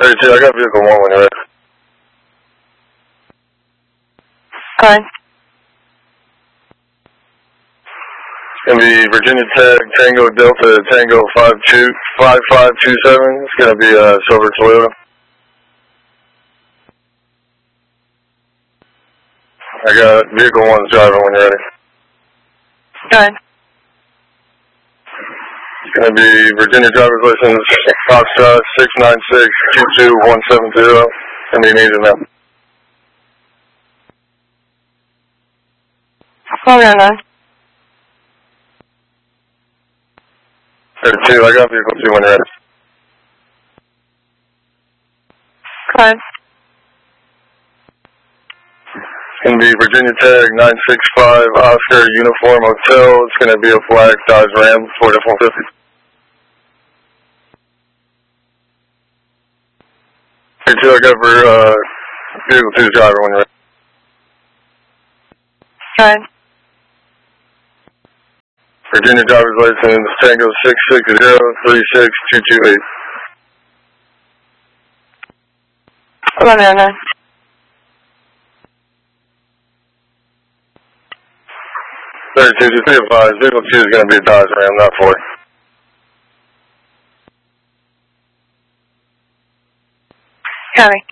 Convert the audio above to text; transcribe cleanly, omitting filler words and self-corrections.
32, I got vehicle 1 when you're ready. Fine. It's going to be Virginia Tech, Tango Delta, Tango 5527. It's going to be a silver Toyota. I got vehicle 1's driver when you're ready. Fine. It's going to be Virginia driver's license, Foxtrot 696-22170. And you need it now. Hold on, man. 32, I got vehicle 2 when you're ready. Fine. It's going to be Virginia Tech 965 Oscar Uniform Hotel. It's going to be a black Dodge Ram Ford F-150. 32, I got for vehicle 2's driver when you're ready. Fine. Virginia driver's license, Tango 660-36228. Hold on, man. 32, just be advised, vehicle 2 is going to be a Dodge Ram, not Ford. Copy.